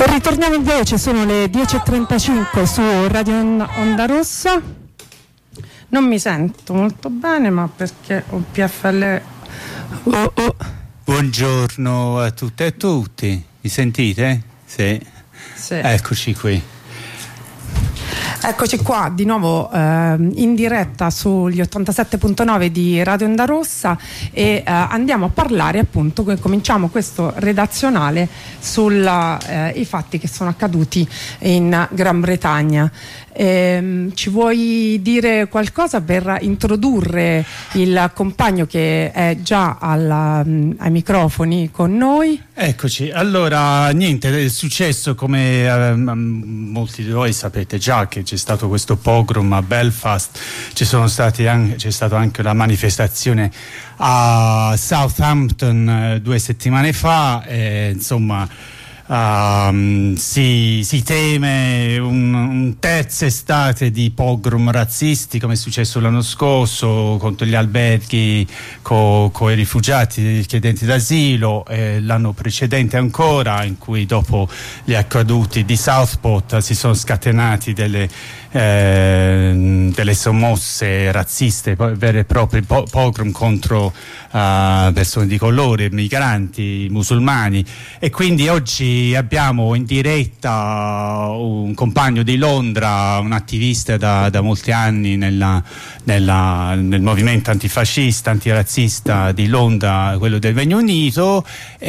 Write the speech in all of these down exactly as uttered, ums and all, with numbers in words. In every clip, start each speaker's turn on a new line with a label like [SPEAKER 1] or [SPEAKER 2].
[SPEAKER 1] E ritorniamo invece, sono le dieci e trentacinque su Radio Onda Rossa. Non mi sento molto bene, ma perché ho P F L. Oh, oh.
[SPEAKER 2] Buongiorno a tutte e a tutti, mi sentite? Sì.
[SPEAKER 1] Sì.
[SPEAKER 2] Eccoci qui.
[SPEAKER 1] Eccoci qua di nuovo eh, in diretta sugli ottantasette punto nove di Radio Onda Rossa e eh, andiamo a parlare, appunto, cominciamo questo redazionale sui eh, fatti che sono accaduti in Gran Bretagna. Eh, ci vuoi dire qualcosa per introdurre il compagno che è già alla, ai microfoni con noi?
[SPEAKER 2] Eccoci, allora niente, è successo, come eh, molti di voi sapete già, che c'è stato questo pogrom a Belfast, ci sono stati anche, c'è stata anche la manifestazione a Southampton eh, due settimane fa, e, insomma Uh, si, si teme un, un terza estate di pogrom razzisti, come è successo l'anno scorso contro gli alberghi con co i rifugiati, i richiedenti d'asilo, e l'anno precedente ancora, in cui dopo gli accaduti di Southport si sono scatenati delle, eh, delle sommosse razziste, vere e proprie po pogrom contro uh, persone di colore, migranti, musulmani. E quindi oggi abbiamo in diretta un compagno di Londra, un attivista da, da molti anni nella, nella, nel movimento antifascista, antirazzista di Londra, quello del Regno Unito,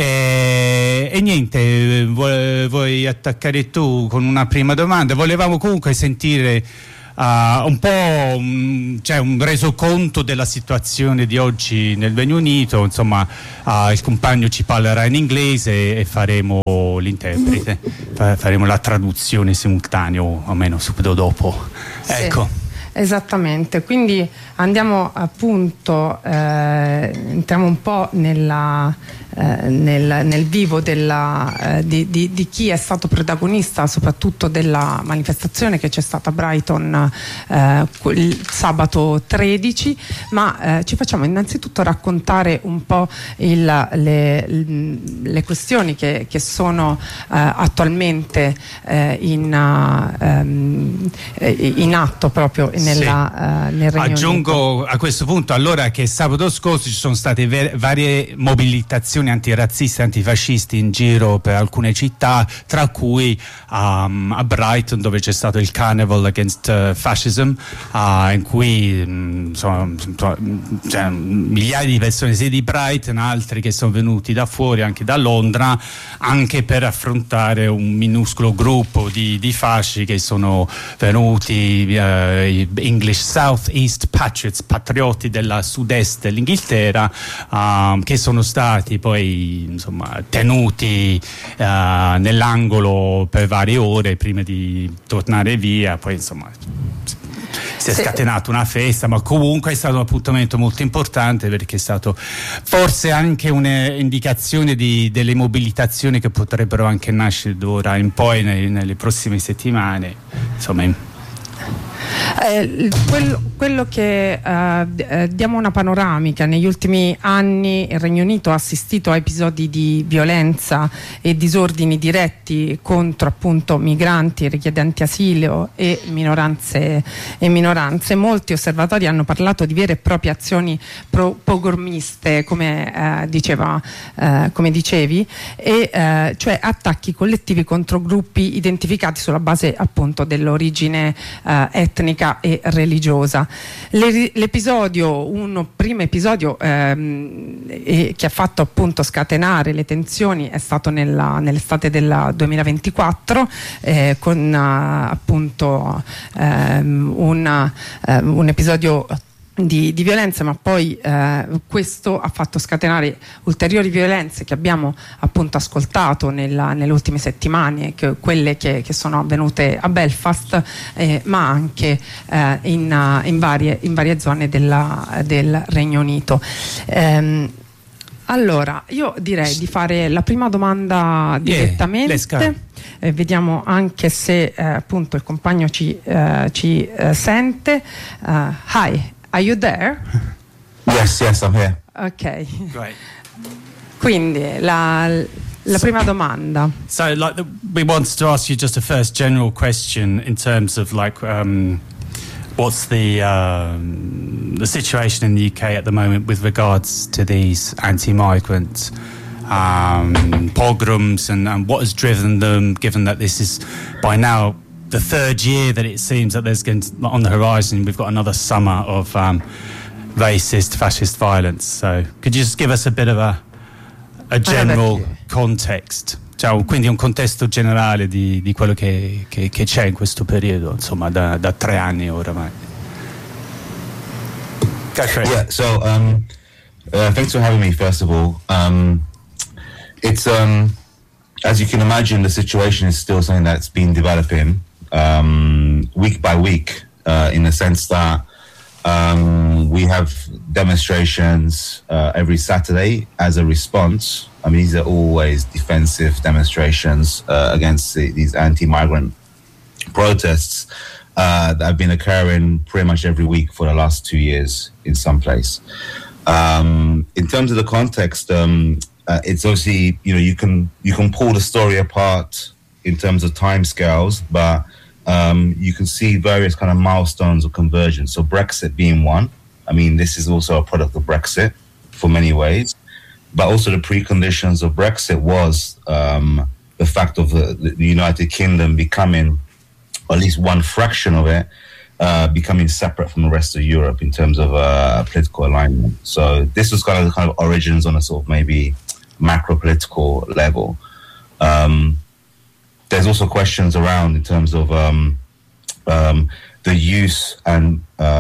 [SPEAKER 2] e, e niente, vuoi, vuoi attaccare tu con una prima domanda? Volevamo comunque sentire Uh, un po' um, cioè un resoconto della situazione di oggi nel Regno Unito, insomma uh, il compagno ci parlerà in inglese e faremo l'interprete, Fa faremo la traduzione simultanea o almeno subito dopo. Sì. Ecco.
[SPEAKER 1] Esattamente, quindi andiamo appunto, eh, entriamo un po' nella, eh, nel, nel vivo della, eh, di, di, di chi è stato protagonista soprattutto della manifestazione che c'è stata a Brighton eh, il sabato tredici, ma eh, ci facciamo innanzitutto raccontare un po' il, le, le questioni che, che sono eh, attualmente eh, in, uh, um, in atto proprio in Nella,
[SPEAKER 2] sì.
[SPEAKER 1] uh, nel Regno
[SPEAKER 2] Aggiungo
[SPEAKER 1] Unito.
[SPEAKER 2] A questo punto allora che sabato scorso ci sono state varie mobilitazioni antirazziste e antifascisti in giro per alcune città, tra cui um, a Brighton, dove c'è stato il Carnival Against uh, Fascism, uh, in cui um, insomma, cioè, migliaia di persone sia di Brighton, altri che sono venuti da fuori, anche da Londra, anche per affrontare un minuscolo gruppo di, di fasci che sono venuti uh, English South East Patriots, patrioti della sud-est dell'Inghilterra, uh, che sono stati poi insomma tenuti uh, nell'angolo per varie ore prima di tornare via. Poi insomma si è scatenata una festa, ma comunque è stato un appuntamento molto importante, perché è stato forse anche un'indicazione di, delle mobilitazioni che potrebbero anche nascere d'ora in poi nei, nelle prossime settimane, insomma.
[SPEAKER 1] Eh, quello, quello che eh, eh, diamo una panoramica: negli ultimi anni il Regno Unito ha assistito a episodi di violenza e disordini diretti contro appunto migranti, richiedenti asilo e minoranze, e minoranze. Molti osservatori hanno parlato di vere e proprie azioni pro pogromiste, come, eh, diceva, eh, come dicevi, e eh, cioè attacchi collettivi contro gruppi identificati sulla base appunto dell'origine eh, etnica e religiosa. L'episodio, un primo episodio ehm, e, che ha fatto appunto scatenare le tensioni è stato nell'estate del duemilaventiquattro, eh, con uh, appunto ehm, un, uh, un episodio Di, di violenza, ma poi eh, questo ha fatto scatenare ulteriori violenze che abbiamo appunto ascoltato nella, nelle ultime settimane, che, quelle che, che sono avvenute a Belfast, eh, ma anche eh, in, uh, in, varie, in varie zone della, del Regno Unito. Ehm, allora io direi di fare la prima domanda direttamente.
[SPEAKER 2] Yeah,
[SPEAKER 1] eh, vediamo anche se eh, appunto il compagno ci, eh, ci eh, sente. uh, Hi, are you there?
[SPEAKER 3] Yes, yes, I'm here.
[SPEAKER 1] Ok.
[SPEAKER 2] Right.
[SPEAKER 1] Quindi la, La prima domanda.
[SPEAKER 2] So, like, the, we wanted to ask you just a first general question in terms of, like, um, what's the um, the situation in the U K at the moment with regards to these anti-migrant um, pogroms and, and what has driven them, given that this is by now the third year that it seems that there's going to, on the horizon, we've got another summer of um, racist, fascist violence. So, could you just give us a bit of a a general context, cioè, quindi un contesto generale di, di quello che, che, che c'è in questo periodo, insomma, da, da tre anni oramai.
[SPEAKER 3] Yeah, so um, uh, thanks for having me, first of all. Um, it's, um, as you can imagine, the situation is still something that's been developing um, week by week, uh, in the sense that Um, we have demonstrations uh, every Saturday as a response. I mean, these are always defensive demonstrations uh, against the, these anti-migrant protests uh, that have been occurring pretty much every week for the last two years in some place. Um, in terms of the context, um, uh, it's obviously, you know, you can you can pull the story apart in terms of timescales, but Um, you can see various kind of milestones of convergence. So Brexit being one. I mean, this is also a product of Brexit for many ways. But also the preconditions of Brexit was um, the fact of the, the United Kingdom becoming, or at least one fraction of it, uh, becoming separate from the rest of Europe in terms of uh, political alignment. So this was kind of the kind of origins on a sort of maybe macro political level. Um, There's also questions around in terms of um, um, the use and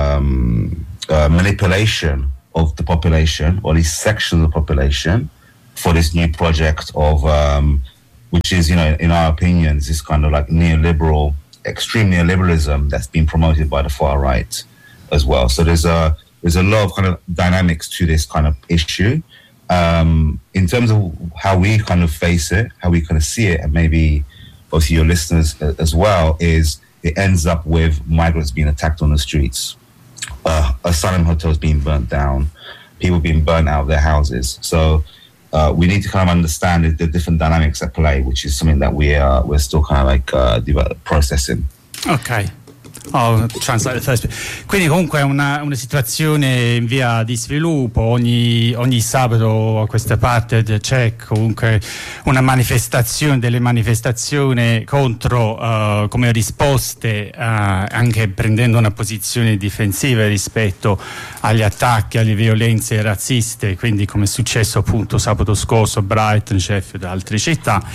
[SPEAKER 3] um, uh, manipulation of the population, or these sections of the population, for this new project of, um, which is, you know, in our opinion, is this kind of like neoliberal, extreme neoliberalism that's been promoted by the far right as well. So there's a there's a lot of kind of dynamics to this kind of issue. Um, in terms of how we kind of face it, how we kind of see it, and maybe obviously your listeners as well, is it ends up with migrants being attacked on the streets, uh, asylum hotels being burnt down, people being burnt out of their houses. So uh, we need to kind of understand the, the different dynamics at play, which is something that we are we're still kind of like uh, develop, processing.
[SPEAKER 2] Okay. Oh, translate the first. Quindi comunque è una, una situazione in via di sviluppo. Ogni, ogni sabato a questa parte c'è comunque una manifestazione, delle manifestazioni contro, uh, come risposte, uh, anche prendendo una posizione difensiva rispetto agli attacchi, alle violenze razziste, quindi come è successo appunto sabato scorso a Brighton, Sheffield e altre città.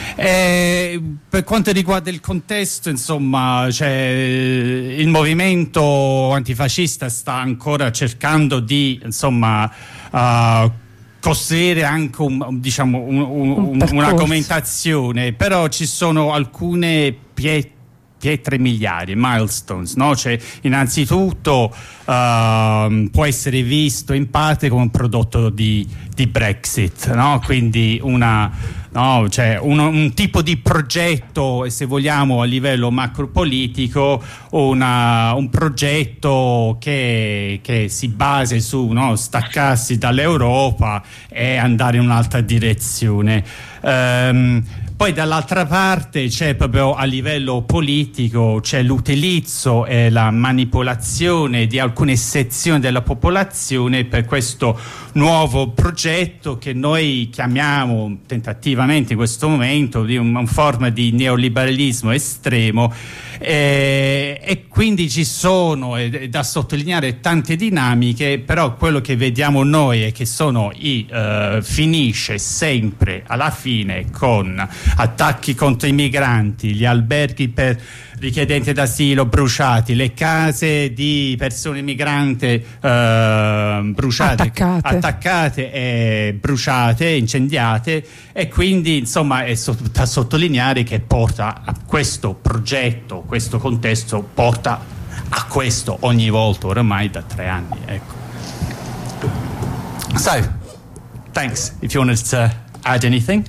[SPEAKER 2] E per quanto riguarda il contesto, insomma, c'è il movimento antifascista sta ancora cercando di, insomma, uh, costruire anche un, diciamo, un, un, un, un'argomentazione, però ci sono alcune pietre pietre miliari, milestones, no? Cioè, innanzitutto uh, può essere visto in parte come un prodotto di, di Brexit, no? Quindi una, no? Cioè un, un tipo di progetto, se vogliamo, a livello macropolitico, una, un progetto che, che si basi su, no? Staccarsi dall'Europa e andare in un'altra direzione. Um, Poi dall'altra parte c'è proprio a livello politico, c'è l'utilizzo e la manipolazione di alcune sezioni della popolazione per questo nuovo progetto che noi chiamiamo tentativamente in questo momento di una forma di neoliberalismo estremo, e, e quindi ci sono, è da sottolineare, tante dinamiche, però quello che vediamo noi è che sono i uh, finisce sempre alla fine con attacchi contro i migranti, gli alberghi per richiedenti d'asilo bruciati, le case di persone migranti eh, bruciate,
[SPEAKER 1] attaccate.
[SPEAKER 2] attaccate e bruciate, incendiate, e quindi insomma è da sottolineare che porta a questo progetto, questo contesto porta a questo ogni volta oramai da tre anni, ecco. So, thanks. If you wanted to add anything.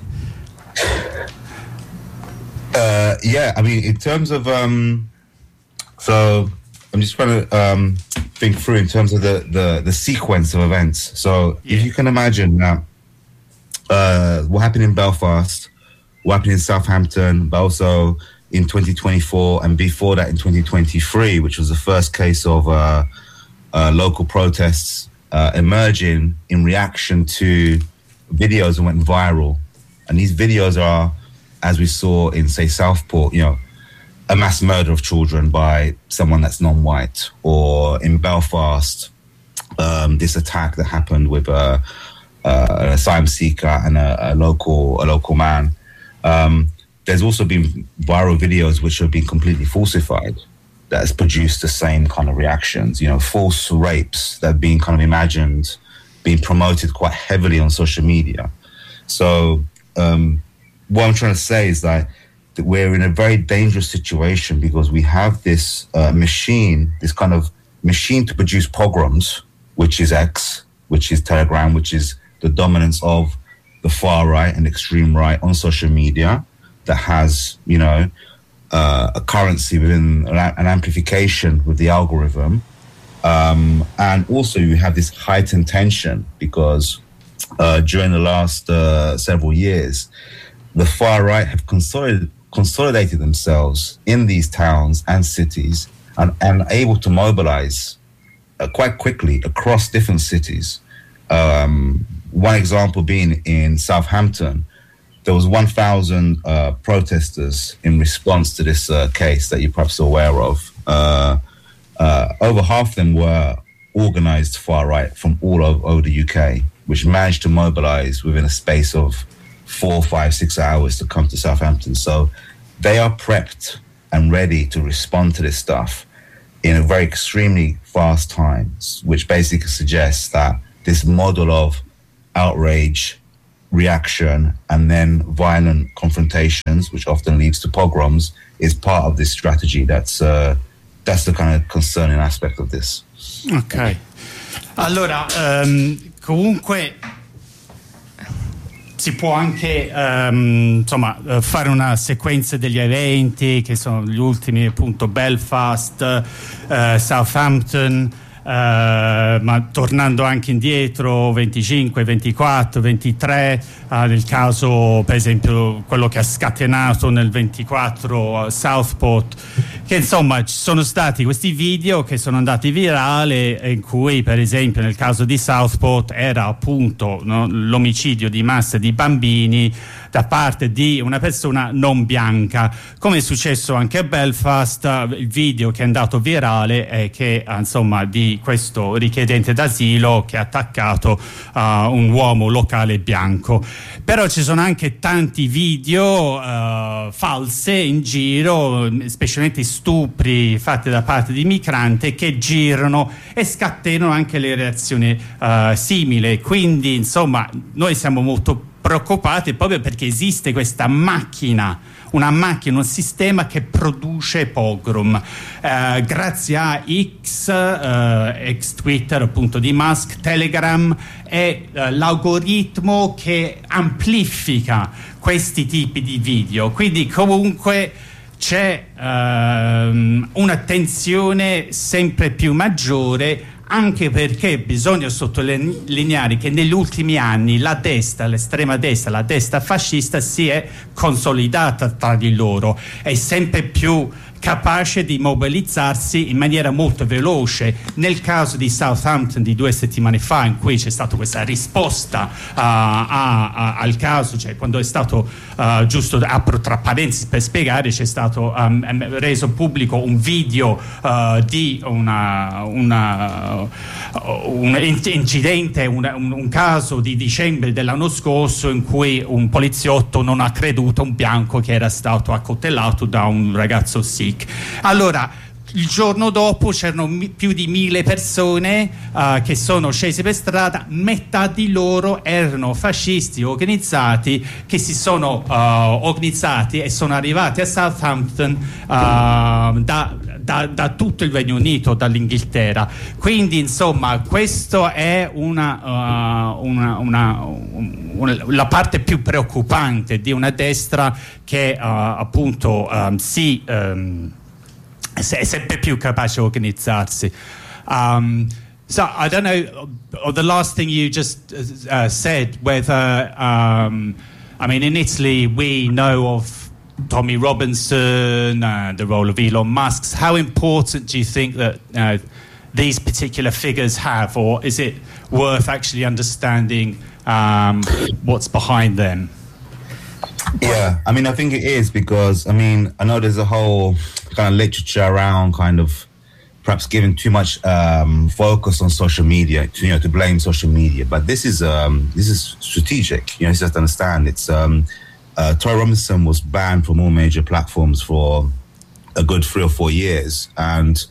[SPEAKER 3] Uh, yeah, I mean, in terms of, um, so I'm just trying to um, think through in terms of the, the, the sequence of events. So yeah. If you can imagine that uh, what happened in Belfast, what happened in Southampton, but also in twenty twenty-four, and before that in twenty twenty-three, which was the first case of uh, uh, local protests uh, emerging in reaction to videos that went viral. And these videos are, as we saw in, say, Southport, you know, a mass murder of children by someone that's non-white, or in Belfast, um, this attack that happened with uh, uh, an asylum seeker and a, a local a local man. Um, there's also been viral videos which have been completely falsified that has produced the same kind of reactions. You know, false rapes that have been kind of imagined, being promoted quite heavily on social media. So um, what I'm trying to say is that that we're in a very dangerous situation, because we have this uh, machine, this kind of machine to produce pogroms, which is X, which is Telegram, which is the dominance of the far right and extreme right on social media, that has, you know, uh, a currency within an amplification with the algorithm. Um, and also you have this heightened tension, because uh, during the last uh, several years, the far right have consolidated consolidated themselves in these towns and cities, and, and able to mobilize uh, quite quickly across different cities. Um, one example being in Southampton, there was one thousand uh, protesters in response to this uh, case that you're perhaps aware of. Uh, uh, over half of them were organized far right from all over, over the U K, which managed to mobilize within a space of four, five, six hours to come to Southampton. So they are prepped and ready to respond to this stuff in a very extremely fast time, which basically suggests that this model of outrage, reaction, and then violent confrontations, which often leads to pogroms, is part of this strategy. That's uh, that's the kind of concerning aspect of this.
[SPEAKER 2] Ok. Allora, um, comunque si può anche um, insomma fare una sequenza degli eventi che sono gli ultimi, appunto Belfast, uh, Southampton, uh, ma tornando anche indietro venticinque, ventiquattro, ventitré, uh, nel caso per esempio quello che ha scatenato nel ventiquattro uh, Southport, che insomma ci sono stati questi video che sono andati virali, in cui per esempio nel caso di Southport era appunto, no, l'omicidio di massa di bambini da parte di una persona non bianca, come è successo anche a Belfast. Il video che è andato virale è che insomma di questo richiedente d'asilo che ha attaccato uh, un uomo locale bianco. Però ci sono anche tanti video uh, false in giro, specialmente stupri fatti da parte di migranti, che girano e scatenano anche le reazioni uh, simili. Quindi insomma noi siamo molto preoccupati proprio perché esiste questa macchina, una macchina, un sistema che produce pogrom. Uh, grazie a X, uh, ex Twitter appunto di Musk, Telegram, è uh, l'algoritmo che amplifica questi tipi di video. Quindi comunque c'è uh, un'attenzione sempre più maggiore, anche perché bisogna sottolineare che negli ultimi anni la destra, l'estrema destra, la destra fascista si è consolidata tra di loro, è sempre più capace di mobilizzarsi in maniera molto veloce. Nel caso di Southampton di due settimane fa, in cui c'è stata questa risposta uh, a, a, al caso, cioè quando è stato, uh, giusto apro tra parentesi per spiegare, c'è stato um, reso pubblico un video uh, di una, una, uh, un incidente, un, un, un caso di dicembre dell'anno scorso in cui un poliziotto non ha creduto un bianco che era stato accoltellato da un ragazzo Sikh. Allora, il giorno dopo c'erano mi- più di mille persone uh, che sono scese per strada, metà di loro erano fascisti organizzati che si sono uh, organizzati e sono arrivati a Southampton uh, da, da, da tutto il Regno Unito, dall'Inghilterra. Quindi insomma questo è una, uh, una, una, una, la parte più preoccupante di una destra che uh, appunto um, si um, è sempre più capace di organizzarsi. Um, So I don't know, or the last thing you just uh, said, whether, um, I mean, in Italy we know of Tommy Robinson and the role of Elon Musk. How important do you think that uh, these particular figures have, or is it worth actually understanding um, what's behind them?
[SPEAKER 3] Yeah, I mean, I think it is, because, I mean, I know there's a whole kind of literature around kind of perhaps giving too much um, focus on social media, to, you know, to blame social media. But this is um, this is strategic. You know, you just understand. It's um, uh, Tory Robinson was banned from all major platforms for a good three or four years, and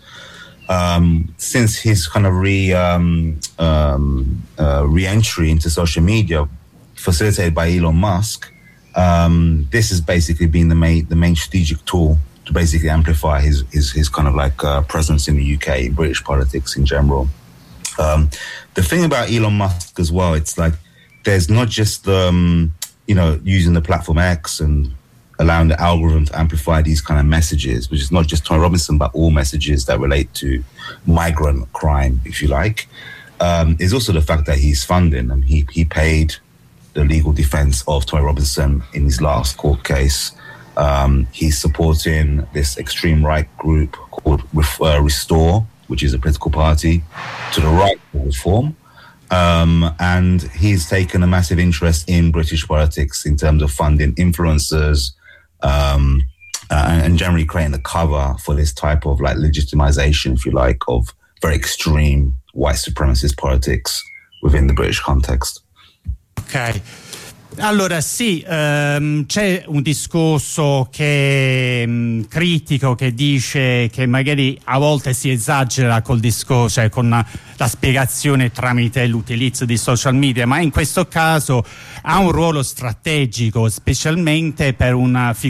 [SPEAKER 3] um, since his kind of re um, um, uh, re-entry into social media, facilitated by Elon Musk, um, this has basically been the main the main strategic tool to basically amplify his his, his kind of like uh, presence in the U K, British politics in general. Um, the thing about Elon Musk as well, it's like there's not just um, you know, using the platform X and allowing the algorithm to amplify these kind of messages, which is not just Tory Robinson, but all messages that relate to migrant crime, if you like. Um, is also the fact that he's funding, and he he paid the legal defense of Tory Robinson in his last court case. Um, he's supporting this extreme right group called uh, Restore, which is a political party to the right of reform. Um, and he's taken a massive interest in British politics in terms of funding influencers um, uh, and generally creating a cover for this type of like legitimization, if you like, of very extreme white supremacist politics within the British context.
[SPEAKER 2] Ok. Allora sì, um, c'è un discorso che um, critico, che dice che magari a volte si esagera col discorso, cioè con la, la spiegazione tramite l'utilizzo di social media, ma in questo caso ha un ruolo strategico, specialmente per una figura